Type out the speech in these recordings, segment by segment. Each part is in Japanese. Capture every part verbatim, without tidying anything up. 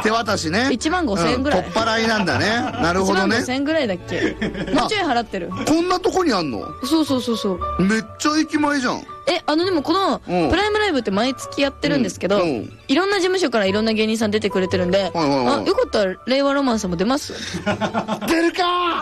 手渡しね。 いちまんごせんえんぐらい、 うん、取っ払いなんだね。なるほどね。いちまんごせんえんぐらいだっけもうちょい払ってる。 こんなとこにあんの？ そうそうそうそう。 めっちゃ駅前じゃん。 え、あのでもこのプライムライブって毎月やってるんですけど、うんうん、いろんな事務所からいろんな芸人さん出てくれてるんで、はいはいはい、あ、よかったら令和ロマンさんも出ます？ 出るか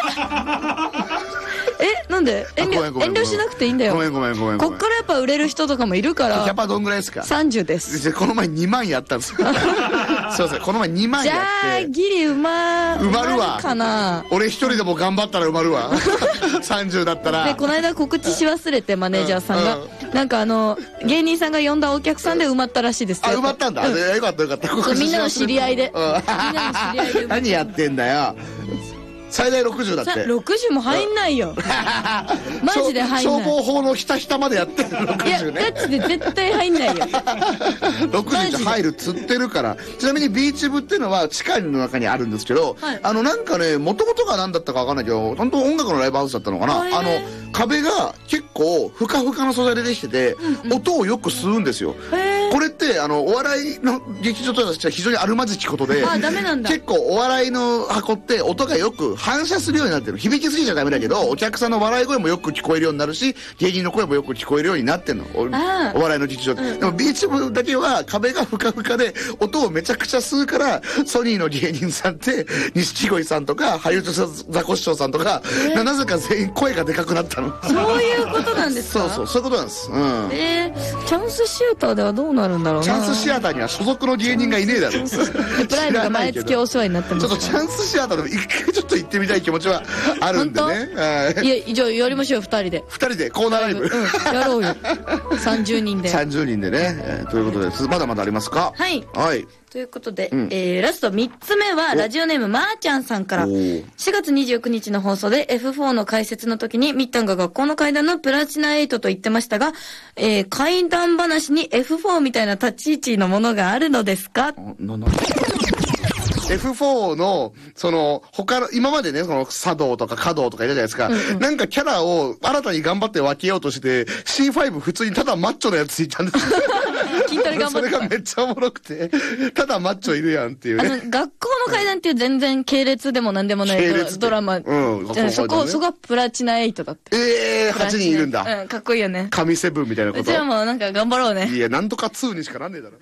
え、なんで遠慮、遠慮しなくていいんだよ。 ごめんごめんごめん。 こっからやっぱ売れる人とかもいるから。 キャパどんぐらいですか？ さんじゅうです。 この前にまんやったんですよ。そうですね、この前にまんやって。 じゃあ、ギリ埋ま、 埋まるわ。 かな。 俺一人でも頑張ったら埋まるわ。さんじゅうだったら。 で、この間告知し忘れて、マネージャーさんが。うんうん、なんかあの、芸人さんが呼んだお客さんで埋まったらしいですよ。 あ、埋まったんだ。うん、よかったよかった。 みんなの知り合いで。みんなの知り合いで。 何やってんだよ。最大ろくじゅうだって。 ろくじゅうも入んないよ。マジで入んない。 消防法のひたひたまでやってるろくじゅうね。 いや、ガチで絶対入んないよ。 ろくじゅうじゃ入るっつってるから。ちなみにビーチ部っていうのは地下の中にあるんですけど、はい、あのなんかね、もともとが何だったかわかんないけど、本当音楽のライブハウスだったのかな。あの、壁が結構ふかふかの素材でできてて、うんうん、音をよく吸うんですよ。これってあのお笑いの劇場としては非常にあるまじきことで、 あ、ダメなんだ。 結構お笑いの箱って音がよく反射するようになってる。響きすぎちゃダメだけど、お客さんの笑い声もよく聞こえるようになるし、芸人の声もよく聞こえるようになってんの。お, お笑いの劇場って、うん、でもビーチ部だけは壁がふかふかで音をめちゃくちゃ吸うから、ソニーの芸人さんって錦鯉さんとかハリウッドザコシショウさんとか、えー、なぜか全員声がでかくなったの。 そういうことなんですか？ そうそう、そういうことなんです。うん、 えー、チャンスシアターではどうなるんだろうな。 チャンスシアターには所属の芸人がいねえだろ。 プライムが毎月お世話になってます。 ちょっとチャンスシアターでも一回ちょっと行ってみたい気持ちはあるんでね。 いや、じゃあやりましょうよ、二人で。 二人でコーナーライブ、 うん、やろうよ。さんじゅうにんで。 さんじゅうにんでね、えー、ということでまだまだありますか？ はい、 はい、 ということで、うん、えー、ラストみっつめはラジオネームまーちゃんさんから。しがつにじゅうくにちの放送で エフフォー の解説の時にミッタンが学校の階段のプラチナエイトと言ってましたが、えー、階段話に エフフォー みたいな立ち位置のものがあるのですか？ ななエフフォー の、その、他の、今までね、その、茶道とか華道とかいたじゃないですか。うんうん、なんかキャラを新たに頑張って分けようとして、シーファイブ 普通にただマッチョなやついたんですよ。 筋トレ頑張って。 それがめっちゃおもろくて、ただマッチョいるやんっていうね。 あの、学校の階段っていう全然系列でも何でもないドラマ。うん。そこ、そこはプラチナエイトだって。 ええー、はちにんいるんだ。 うん、かっこいいよね。 神セブンみたいなこと。 うちらもなんか頑張ろうね。 いや、なんとかツーにしかなんねえだろ。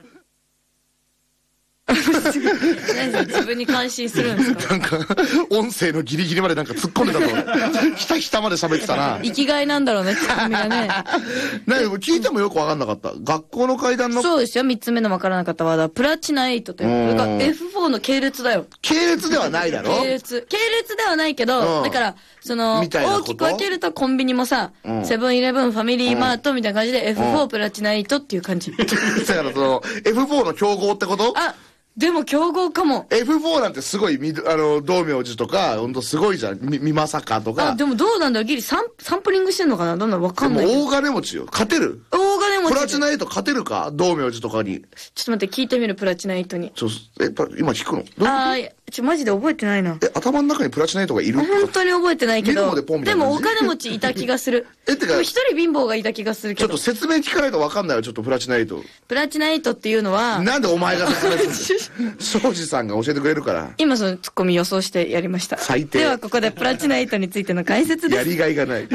自分に感心するんですか？ なんか音声のギリギリまでなんか突っ込んでたとひたひたまで喋ってたな。 生きがいなんだろうね、ツッコミがね。 なんか聞いてもよく分かんなかった。学校の階段の。 そうですよ、みっつめの分からなかったワードはプラチナエイトという。これが エフフォー の系列だよ。 系列ではないだろ？ 系列。系列ではないけど、うん、だから、その、大きく分けるとコンビニもさ、セブンイレブン、ファミリーマートみたいな感じで エフフォー プラチナエイトっていう感じ。だからその、エフフォー の競合ってこと？ あ、でも競合かも。 エフフォー なんてすごい、あの、道明寺とか、ほんとすごいじゃん。み、みまさかとか。 あ、でもどうなんだろう、ギリサン、サンプリングしてんのかな、どんなわかんない。 でも大金持ちよ。勝てる？ 大金持ち。 プラチナエイト勝てるか？道明寺とかに。 ちょっと待って、聞いてみる、プラチナエイトに。 ちょ、え、今聞くの？ あー、ちょ、マジで覚えてないな。 え、頭の中にプラチナエイトがいる？ 本当に覚えてないけど。 で, でもお金持ちいた気がする。え、てか。でも一人貧乏がいた気がするけど。 ちょっと説明聞かないとわかんないよ、ちょっとプラチナエイト。 プラチナエイトっていうのは。 なんでお前が説明するの？庄司さんが教えてくれるから。 今そのツッコミ予想してやりました。 最低。 ではここでプラチナエイトについての解説です。 やりがいがない。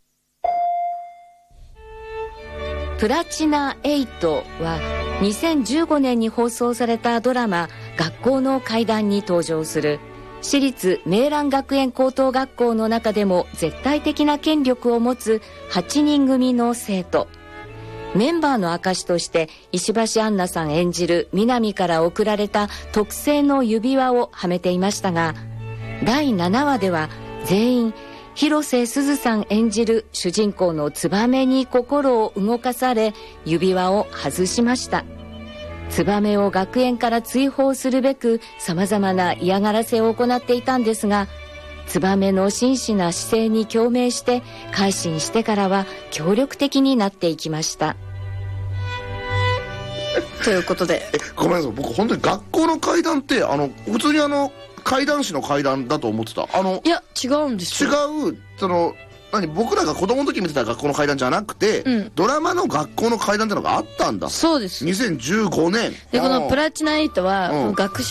プラチナエイトはにせんじゅうごねんに放送されたドラマ学校の階段に登場する私立明蘭学園高等学校の中でも絶対的な権力を持つはちにん組の生徒。メンバーの証として石橋杏奈さん演じる南から贈られた特製の指輪をはめていましたが、だいななわでは全員広瀬すずさん演じる主人公のツバメに心を動かされ指輪を外しました。ツバメを学園から追放するべく様々な嫌がらせを行っていたんですが、ツバメの真摯な姿勢に共鳴して改心してからは協力的になっていきました。 ということで、 え、ごめんなさい、僕本当に学校の階段ってあの普通にあの階段師の階段だと思ってた。あのいや違うんですよ。 違う、その何、僕らが子供の時見てた学校の階段じゃなくて、うん、ドラマの学校の階段ってのがあったんだ。 そうです。 にせんじゅうごねんで、このプラチナエイトは、うん、学